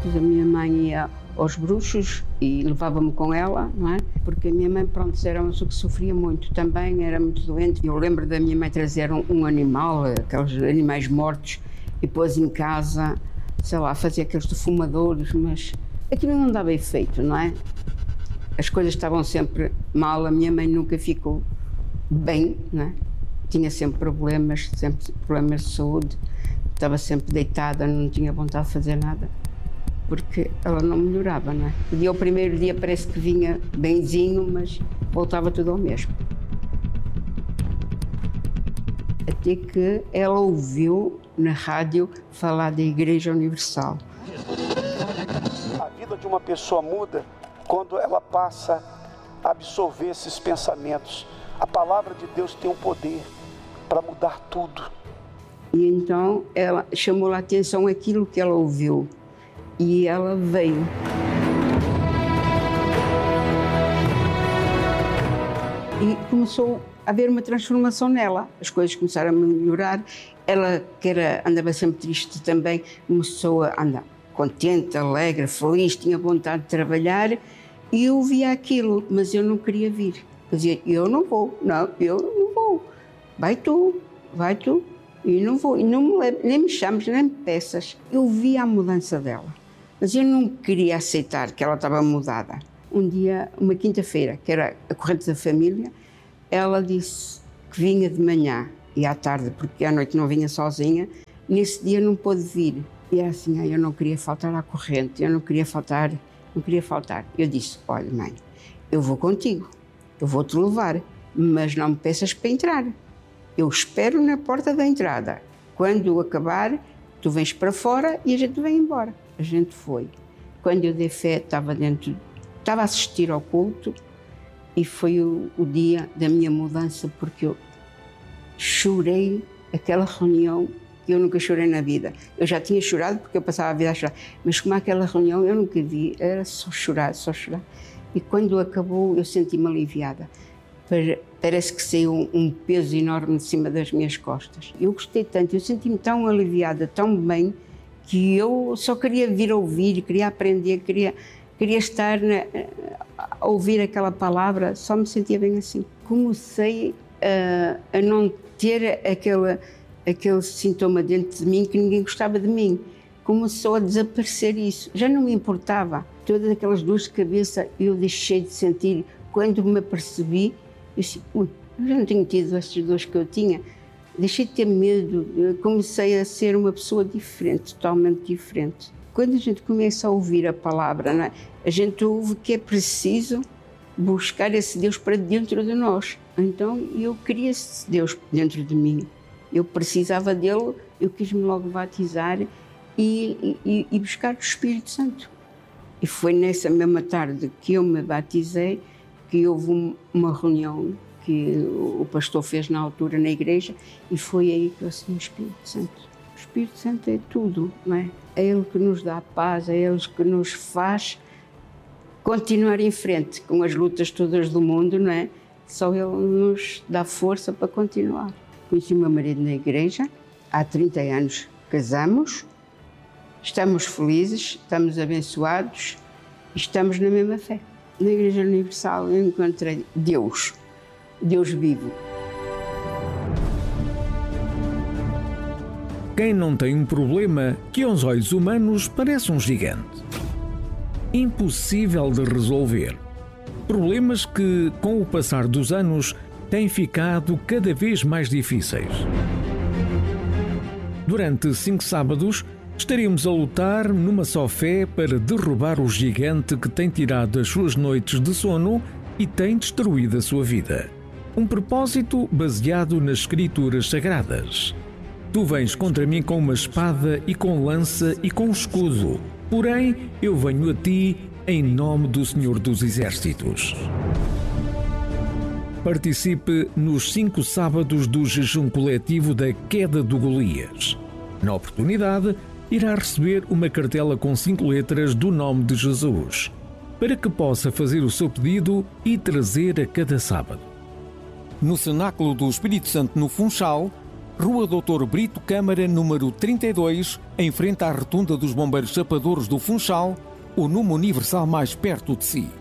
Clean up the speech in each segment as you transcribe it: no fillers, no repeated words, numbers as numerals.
sábados a minha mãe ia aos bruxos e levava-me com ela, não é? Porque a minha mãe, pronto, era uma pessoa que sofria muito também, era muito doente. Eu lembro da minha mãe trazer um animal, aqueles animais mortos, e pôs em casa, sei lá, fazia aqueles defumadores, mas aquilo não dava efeito, não é? As coisas estavam sempre mal, a minha mãe nunca ficou bem, não é? Tinha sempre problemas de saúde, estava sempre deitada, não tinha vontade de fazer nada, porque ela não melhorava, não é? O primeiro dia parece que vinha benzinho, mas voltava tudo ao mesmo. Até que ela ouviu na rádio falar da Igreja Universal. A vida de uma pessoa muda quando ela passa a absorver esses pensamentos. A palavra de Deus tem um poder para mudar tudo. E então ela chamou a atenção aquilo que ela ouviu e ela veio. E começou a haver uma transformação nela, as coisas começaram a melhorar. Ela, que andava sempre triste também, começou a andar contente, alegre, feliz, tinha vontade de trabalhar, e eu via aquilo, mas eu não queria vir. Eu dizia, eu não vou, vai tu, e não vou, e não me leves, nem me chames, nem me peças. Eu via a mudança dela, mas eu não queria aceitar que ela estava mudada. Um dia, uma quinta-feira, que era a corrente da família, ela disse que vinha de manhã e à tarde, porque à noite não vinha sozinha, nesse dia não pôde vir. E era assim, eu não queria faltar à corrente, eu não queria faltar. Eu disse, olha mãe, eu vou contigo, eu vou-te levar, mas não me peças para entrar. Eu espero na porta da entrada. Quando acabar, tu vens para fora e a gente vem embora. A gente foi. Quando eu dei fé, estava a assistir ao culto e foi o dia da minha mudança, porque eu chorei aquela reunião que eu nunca chorei na vida. Eu já tinha chorado porque eu passava a vida a chorar, mas como aquela reunião eu nunca vi, era só chorar. E quando acabou eu senti-me aliviada. Parece que saiu um peso enorme de cima das minhas costas. Eu gostei tanto, eu senti-me tão aliviada, tão bem, que eu só queria vir ouvir, queria aprender, queria estar a ouvir aquela palavra, só me sentia bem assim. Comecei a não ter aquele sintoma dentro de mim que ninguém gostava de mim. Começou a desaparecer isso, já não me importava. Todas aquelas dores de cabeça eu deixei de sentir. Quando me apercebi, eu disse, eu já não tenho tido essas dores que eu tinha. Deixei de ter medo, comecei a ser uma pessoa diferente, totalmente diferente. Quando a gente começa a ouvir a palavra, não é? A gente ouve que é preciso buscar esse Deus para dentro de nós. Então eu queria esse Deus dentro de mim. Eu precisava dele, eu quis-me logo batizar e buscar o Espírito Santo. E foi nessa mesma tarde que eu me batizei, que houve uma reunião que o pastor fez na altura na igreja, e foi aí que eu assumi o Espírito Santo. O Espírito Santo é tudo, não é? É Ele que nos dá paz, é Ele que nos faz continuar em frente com as lutas todas do mundo, não é? Só Ele nos dá força para continuar. Conheci o meu marido na igreja, há 30 anos casamos, estamos felizes, estamos abençoados e estamos na mesma fé. Na Igreja Universal eu encontrei Deus vivo. Quem não tem um problema que aos olhos humanos parece um gigante, impossível de resolver, problemas que, com o passar dos anos, têm ficado cada vez mais difíceis. Durante 5 sábados, estaremos a lutar numa só fé para derrubar o gigante que tem tirado as suas noites de sono e tem destruído a sua vida. Um propósito baseado nas Escrituras Sagradas. Tu vens contra mim com uma espada e com lança e com escudo, porém eu venho a ti em nome do Senhor dos Exércitos. Participe nos 5 sábados do jejum coletivo da queda do Golias. Na oportunidade, irá receber uma cartela com 5 letras do nome de Jesus, para que possa fazer o seu pedido e trazer a cada sábado. No Cenáculo do Espírito Santo no Funchal, Rua Doutor Brito Câmara, número 32, em frente à Rotunda dos Bombeiros Sapadores do Funchal, o número universal mais perto de si.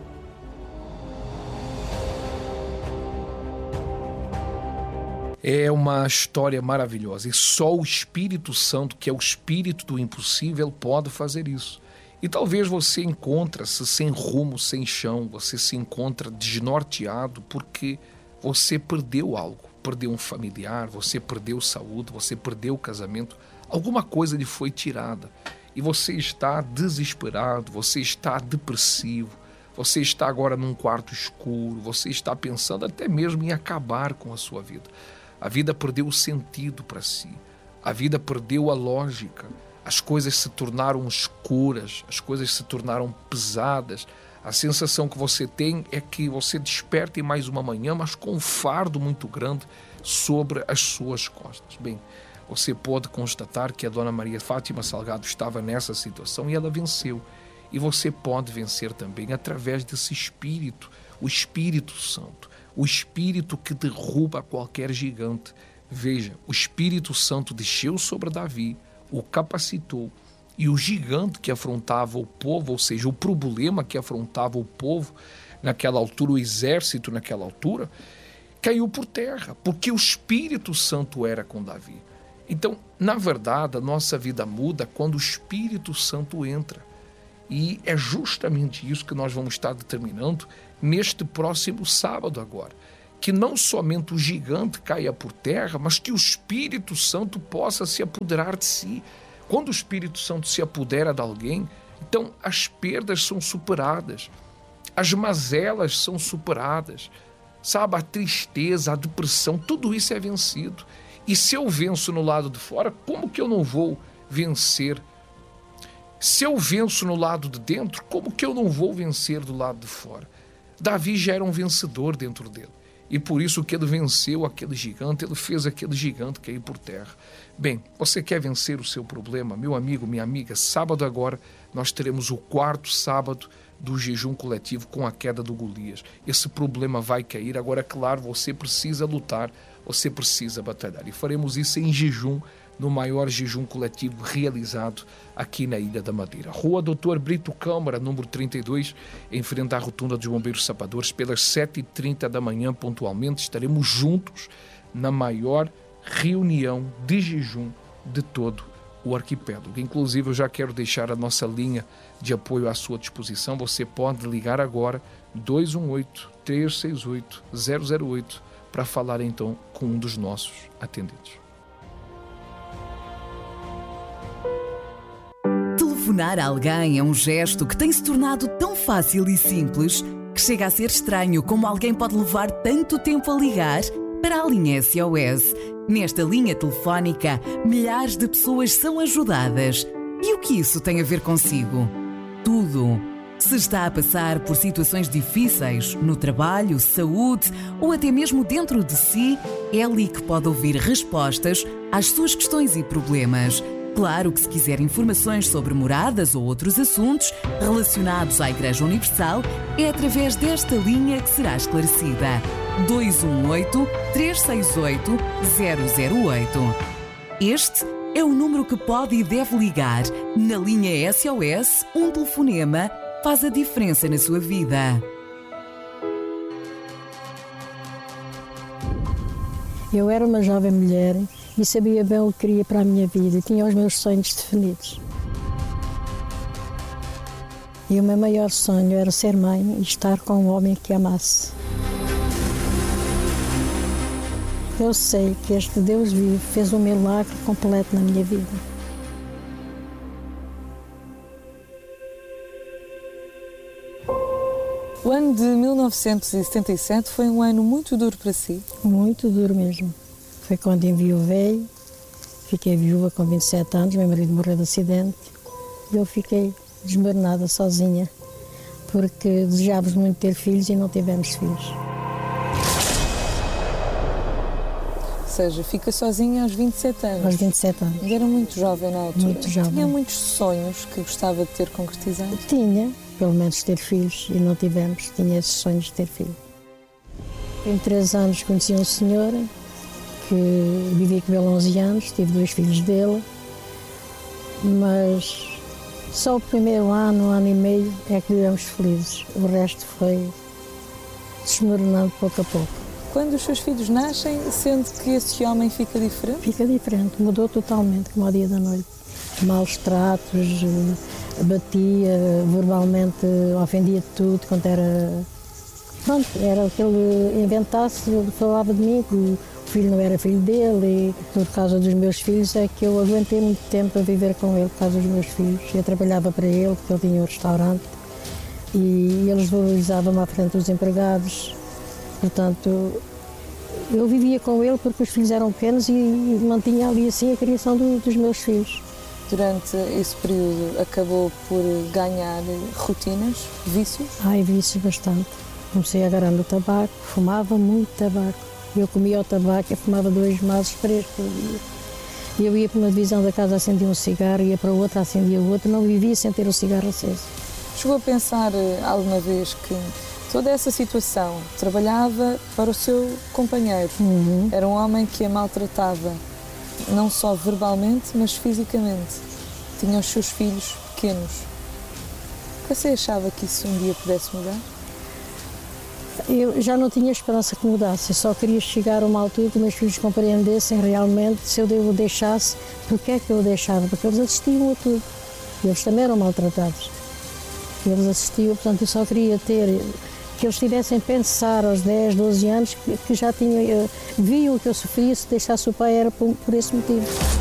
É uma história maravilhosa e só o Espírito Santo, que é o Espírito do impossível, pode fazer isso. E talvez você encontre-se sem rumo, sem chão, você se encontra desnorteado porque você perdeu algo, perdeu um familiar, você perdeu saúde, você perdeu o casamento, alguma coisa lhe foi tirada e você está desesperado, você está depressivo, você está agora num quarto escuro, você está pensando até mesmo em acabar com a sua vida. A vida perdeu o sentido para si, a vida perdeu a lógica, as coisas se tornaram escuras, as coisas se tornaram pesadas. A sensação que você tem é que você desperta em mais uma manhã, mas com um fardo muito grande sobre as suas costas. Bem, você pode constatar que a Dona Maria Fátima Salgado estava nessa situação e ela venceu. E você pode vencer também através desse Espírito, o Espírito Santo. O Espírito que derruba qualquer gigante. Veja, o Espírito Santo desceu sobre Davi, o capacitou, e o gigante que afrontava o povo, ou seja, o problema que afrontava o povo naquela altura, o exército naquela altura, caiu por terra, porque o Espírito Santo era com Davi. Então, na verdade, a nossa vida muda quando o Espírito Santo entra. E é justamente isso que nós vamos estar determinando neste próximo sábado agora. Que não somente o gigante caia por terra, mas que o Espírito Santo possa se apoderar de si. Quando o Espírito Santo se apodera de alguém, então as perdas são superadas, as mazelas são superadas, sabe, a tristeza, a depressão, tudo isso é vencido. E se eu venço no lado de fora, como que eu não vou vencer? Se eu venço no lado de dentro, como que eu não vou vencer do lado de fora? Davi já era um vencedor dentro dele. E por isso que ele venceu aquele gigante, ele fez aquele gigante cair por terra. Bem, você quer vencer o seu problema? Meu amigo, minha amiga, sábado agora nós teremos o 4º sábado do jejum coletivo com a queda do Golias. Esse problema vai cair. Agora, claro, você precisa lutar, você precisa batalhar. E faremos isso em jejum, no maior jejum coletivo realizado aqui na Ilha da Madeira. Rua Doutor Brito Câmara, número 32, em frente à Rotunda dos Bombeiros Sapadores, pelas 7h30 da manhã, pontualmente, estaremos juntos na maior reunião de jejum de todo o arquipélago. Inclusive, eu já quero deixar a nossa linha de apoio à sua disposição. Você pode ligar agora 218-368-008 para falar então com um dos nossos atendidos. Telefonar a alguém é um gesto que tem se tornado tão fácil e simples que chega a ser estranho como alguém pode levar tanto tempo a ligar para a linha SOS. Nesta linha telefónica, milhares de pessoas são ajudadas. E o que isso tem a ver consigo? Tudo. Se está a passar por situações difíceis no trabalho, saúde ou até mesmo dentro de si, é ali que pode ouvir respostas às suas questões e problemas. Claro que se quiser informações sobre moradas ou outros assuntos relacionados à Igreja Universal, é através desta linha que será esclarecida. 218-368-008. Este é o número que pode e deve ligar. Na linha SOS, um telefonema faz a diferença na sua vida. Eu era uma jovem mulher e sabia bem o que queria para a minha vida e tinha os meus sonhos definidos. E o meu maior sonho era ser mãe e estar com um homem que amasse. Eu sei que este Deus vivo fez um milagre completo na minha vida. O ano de 1977 foi um ano muito duro para si? Muito duro mesmo. Foi quando enviuvei, fiquei viúva com 27 anos, meu marido morreu de acidente e eu fiquei desmoronada sozinha, porque desejávamos muito ter filhos e não tivemos filhos. Ou seja, fica sozinha aos 27 anos? Aos 27 anos. E era muito jovem na altura? Muito jovem. Tinha muitos sonhos que gostava de ter concretizado? Tinha, pelo menos ter filhos, e não tivemos. Tinha esses sonhos de ter filhos. Em 3 anos conheci um senhor que vivi com ele 11 anos, tive 2 filhos dele, mas só o primeiro ano e meio é que vivemos felizes. O resto foi desmoronando pouco a pouco. Quando os seus filhos nascem, sente que esse homem fica diferente? Fica diferente, mudou totalmente, como ao dia da noite. Maus tratos, batia, verbalmente ofendia de tudo, quando era... Pronto, era o que ele inventasse, ele falava de mim, que o filho não era filho dele, e por causa dos meus filhos é que eu aguentei muito tempo a viver com ele, por causa dos meus filhos. Eu trabalhava para ele, porque ele tinha um restaurante, e eles valorizavam-me à frente dos empregados. Portanto, eu vivia com ele porque os filhos eram pequenos e mantinha ali assim a criação dos meus filhos. Durante esse período acabou por ganhar rotinas, vícios? Ai, vícios bastante. Comecei a agarrar no tabaco, fumava muito tabaco. Eu comia o tabaco e fumava 2 maços por dia. Eu ia para uma divisão da casa, acendia um cigarro, ia para outra, acendia o outro, não vivia sem ter o cigarro aceso. Chegou a pensar alguma vez que toda essa situação trabalhava para o seu companheiro? Era um homem que a maltratava, não só verbalmente, mas fisicamente. Tinha os seus filhos pequenos. Você achava que isso um dia pudesse mudar? Eu já não tinha esperança que mudasse, eu só queria chegar a uma altura que meus filhos compreendessem realmente se eu o deixasse, porque é que eu o deixava, porque eles assistiam a tudo, eles também eram maltratados, eles assistiam, portanto eu só queria ter, que eles tivessem a pensar aos 10, 12 anos que já viam o que eu sofria, se deixasse o pai era por esse motivo.